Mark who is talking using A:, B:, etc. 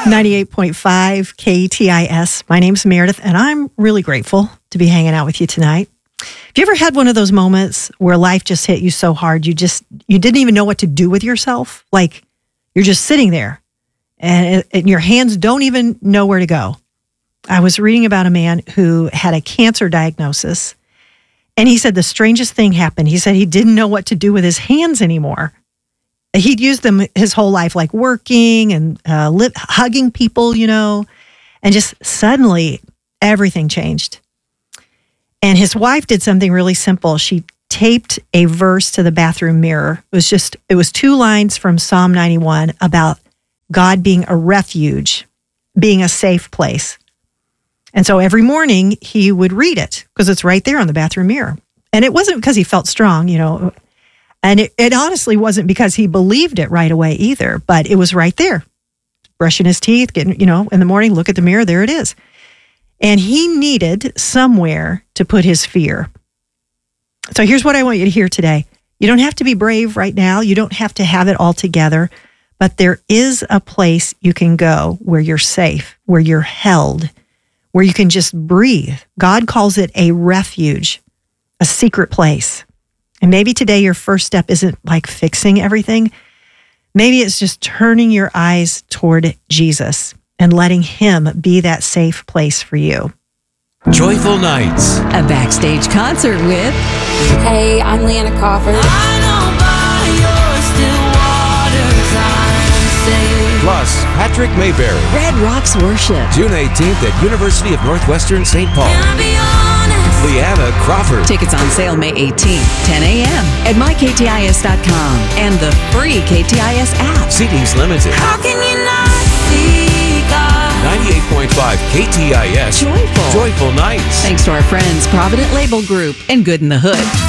A: 98.5 KTIS. My name's Meredith, and I'm really grateful to be hanging out with you tonight. Have you ever had one of those moments where life just hit you so hard you didn't even know what to do with yourself? Like you're just sitting there and your hands don't even know where to go. I was reading about a man who had a cancer diagnosis, and he said the strangest thing happened. He said he didn't know what to do with his hands anymore. He'd used them his whole life, like working and hugging people, and just suddenly everything changed. And his wife did something really simple. She taped a verse to the bathroom mirror. It was 2 lines from Psalm 91 about God being a refuge, being a safe place. And so every morning he would read it because it's right there on the bathroom mirror. And it wasn't because he felt strong, and it honestly wasn't because he believed it right away either, but it was right there. Brushing his teeth, getting, in the morning, look at the mirror, there it is. And he needed somewhere to put his fear. So here's what I want you to hear today. You don't have to be brave right now. You don't have to have it all together, but there is a place you can go where you're safe, where you're held, where you can just breathe. God calls it a refuge, a secret place. And maybe today your first step isn't like fixing everything. Maybe it's just turning your eyes toward Jesus and letting him be that safe place for you.
B: Joyful Nights.
C: A backstage concert with...
D: Hey, I'm Leanna Crawford.
E: I know by your still waters I'm safe.
B: Plus, Patrick Mayberry.
C: Red Rocks Worship.
B: June 18th at University of Northwestern St. Paul.
E: Can I be honest?
B: Leanna Crawford.
C: Tickets on sale May 18th, 10 a.m. at myktis.com and the free KTIS app.
B: Seating's limited.
E: How can you not see God?
B: 98.5 KTIS.
C: Joyful.
B: Joyful Nights.
C: Thanks to our friends Provident Label Group and Good in the Hood.